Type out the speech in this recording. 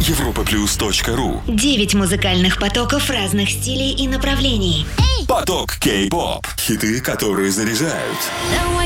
europaplus.ru. 9 музыкальных потоков разных стилей и направлений. Поток K-pop. Хиты, которые заряжают.